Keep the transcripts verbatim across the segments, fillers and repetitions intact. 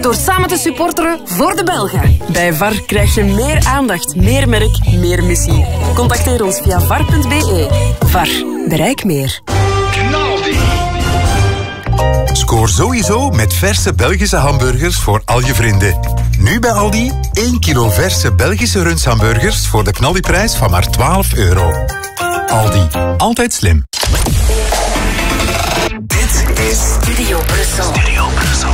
door samen te supporteren voor de Belgen. Bij V A R krijg je meer aandacht, meer merk, meer missie. Contacteer ons via var punt be. V A R. Bereik meer. Scoor sowieso met verse Belgische hamburgers voor al je vrienden. Nu bij Aldi één kilo verse Belgische rundshamburgers voor de knaldiprijs van maar twaalf euro. Aldi, altijd slim. Dit is Studio Brussel. Studio Brussel.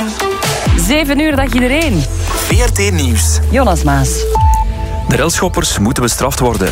Zeven uur, dag iedereen. V R T Nieuws. Jonas Maas. De relschoppers moeten bestraft worden.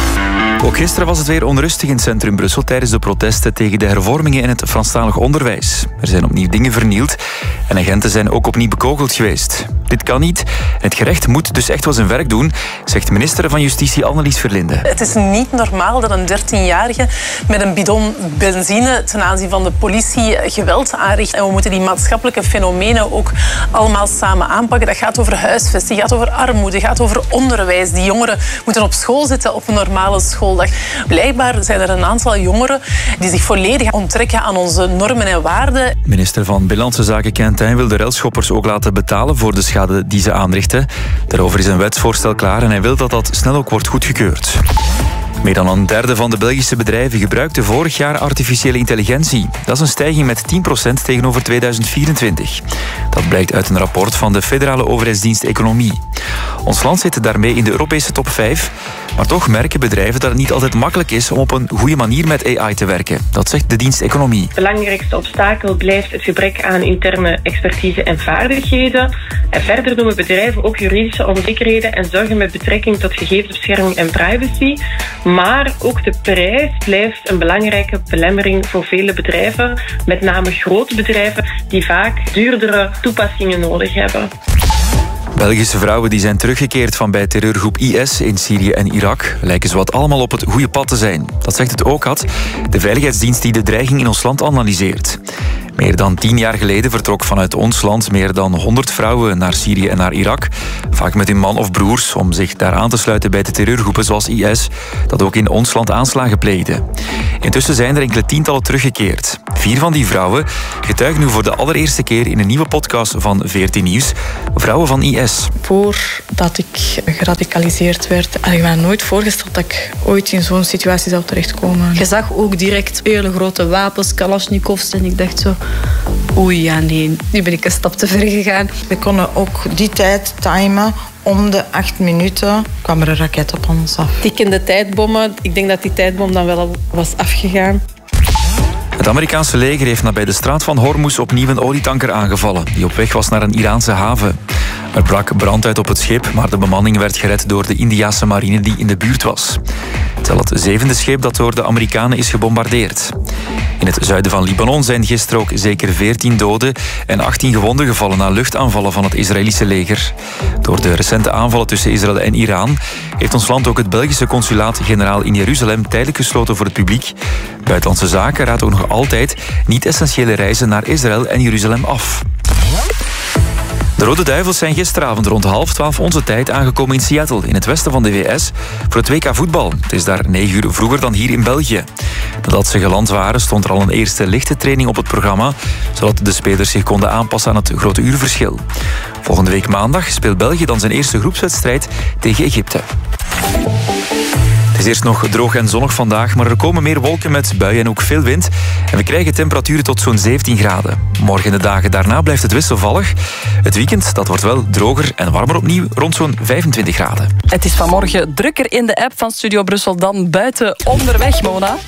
Ook gisteren was het weer onrustig in het centrum Brussel tijdens de protesten tegen de hervormingen in het Franstalig onderwijs. Er zijn opnieuw dingen vernield en agenten zijn ook opnieuw bekogeld geweest. Dit kan niet. Het gerecht moet dus echt wel zijn werk doen, zegt minister van Justitie Annelies Verlinde. Het is niet normaal dat een dertienjarige met een bidon benzine ten aanzien van de politie geweld aanricht. En we moeten die maatschappelijke fenomenen ook allemaal samen aanpakken. Dat gaat over huisvesting, gaat over armoede, gaat over onderwijs. Die jongeren moeten op school zitten op een normale schooldag. Blijkbaar zijn er een aantal jongeren die zich volledig onttrekken aan onze normen en waarden. Minister van Binnenlandse Zaken Quentin wil de relschoppers ook laten betalen voor de schade die ze aanrichten. Daarover is een wetsvoorstel klaar en hij wil dat dat snel ook wordt goedgekeurd. Meer dan een derde van de Belgische bedrijven gebruikte vorig jaar artificiële intelligentie. Dat is een stijging met tien procent tegenover tweeduizend vierentwintig. Dat blijkt uit een rapport van de Federale Overheidsdienst Economie. Ons land zit daarmee in de Europese top vijf. Maar toch merken bedrijven dat het niet altijd makkelijk is om op een goede manier met A I te werken. Dat zegt de dienst Economie. Het belangrijkste obstakel blijft het gebrek aan interne expertise en vaardigheden. En verder noemen bedrijven ook juridische onzekerheden en zorgen met betrekking tot gegevensbescherming en privacy. Maar ook de prijs blijft een belangrijke belemmering voor vele bedrijven. Met name grote bedrijven die vaak duurdere toepassingen nodig hebben. Belgische vrouwen die zijn teruggekeerd van bij terreurgroep I S in Syrië en Irak lijken zowat allemaal op het goede pad te zijn. Dat zegt het O C A D, de veiligheidsdienst die de dreiging in ons land analyseert. Meer dan tien jaar geleden vertrok vanuit ons land meer dan honderd vrouwen naar Syrië en naar Irak. Vaak met hun man of broers om zich daar aan te sluiten bij de terreurgroepen zoals I S, dat ook in ons land aanslagen pleegde. Intussen zijn er enkele tientallen teruggekeerd. Vier van die vrouwen getuigen nu voor de allereerste keer in een nieuwe podcast van V R T Nieuws. Vrouwen van I S. Voordat ik geradicaliseerd werd, had ik me nooit voorgesteld dat ik ooit in zo'n situatie zou terechtkomen. Je zag ook direct hele grote wapens, kalasjnikovs, en ik dacht zo, oei, ja nee, nu ben ik een stap te ver gegaan. We konden ook die tijd timen. Om de acht minuten kwam er een raket op ons af. Tikkende tijdbommen. Ik denk dat die tijdbom dan wel was afgegaan. Het Amerikaanse leger heeft nabij de straat van Hormuz opnieuw een olietanker aangevallen, die op weg was naar een Iraanse haven. Er brak brand uit op het schip, maar de bemanning werd gered door de Indiase marine die in de buurt was. Het is al het zevende schip dat door de Amerikanen is gebombardeerd. In het zuiden van Libanon zijn gisteren ook zeker veertien doden en achttien gewonden gevallen na luchtaanvallen van het Israëlische leger. Door de recente aanvallen tussen Israël en Iran heeft ons land ook het Belgische consulaat-generaal in Jeruzalem tijdelijk gesloten voor het publiek. Buitenlandse Zaken raadt ook nog altijd niet-essentiële reizen naar Israël en Jeruzalem af. De Rode Duivels zijn gisteravond rond half twaalf onze tijd aangekomen in Seattle, in het westen van de V S, voor het W K voetbal. Het is daar negen uur vroeger dan hier in België. Nadat ze geland waren, stond er al een eerste lichte training op het programma, zodat de spelers zich konden aanpassen aan het grote uurverschil. Volgende week maandag speelt België dan zijn eerste groepswedstrijd tegen Egypte. Het is eerst nog droog en zonnig vandaag, maar er komen meer wolken met buien en ook veel wind. En we krijgen temperaturen tot zo'n zeventien graden. Morgen en de dagen daarna blijft het wisselvallig. Het weekend dat wordt wel droger en warmer opnieuw, rond zo'n vijfentwintig graden. Het is vanmorgen drukker in de app van Studio Brussel dan buiten onderweg, Mona.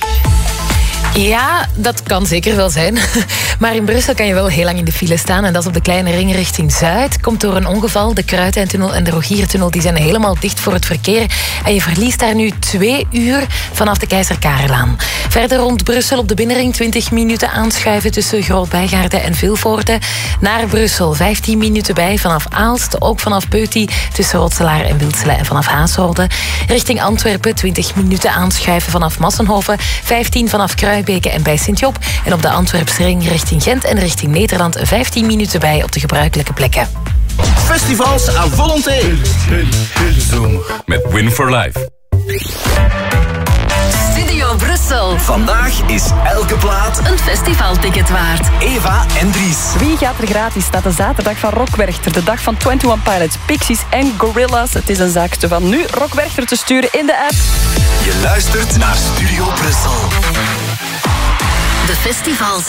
Ja, dat kan zeker wel zijn. Maar in Brussel kan je wel heel lang in de file staan. En dat is op de kleine ring richting Zuid. Komt door een ongeval. De Kruiteintunnel en de Rogiertunnel die zijn helemaal dicht voor het verkeer. En je verliest daar nu twee uur vanaf de Keizer Karellaan. Verder rond Brussel op de binnenring twintig minuten aanschuiven tussen Groot-Bijgaarden en Vilvoorde. Naar Brussel vijftien minuten bij vanaf Aalst. Ook vanaf Peuty tussen Rotselaar en Wilsele en vanaf Haasrode. Richting Antwerpen twintig minuten aanschuiven vanaf Massenhoven. vijftien vanaf Kruibeke en bij Sint-Job. En op de Antwerpse ring richting Gent en richting Nederland vijftien minuten bij op de gebruikelijke plekken. Festivals à volonté. Zoom met Win for Life. Studio Studio Brussel. Vandaag is elke plaat Een festivalticket waard. Eva en Dries. Wie gaat er gratis naar de zaterdag van Rock Werchter? De dag van eenentwintig Pilots, Pixies en Gorillaz. Het is een zaakje van nu Rock Werchter te sturen in de app. Je luistert naar Studio Brussel. De festivals